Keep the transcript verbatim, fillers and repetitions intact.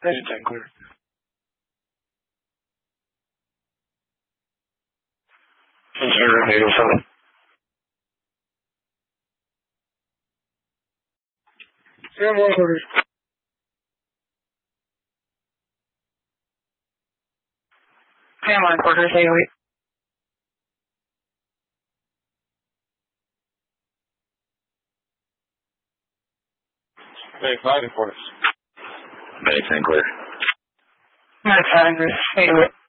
Engine ten clear. Engineer eight oh seven. Stand one quarters. Stand one quarters, eight oh eight. Bay five and quarters. Bay ten clear. Bay five, eight oh eight.